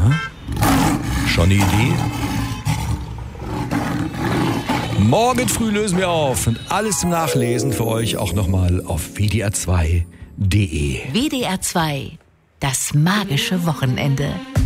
Schon eine Idee? Morgen früh lösen wir auf und alles zum Nachlesen für euch auch nochmal auf wdr2.de. WDR 2, das magische Wochenende.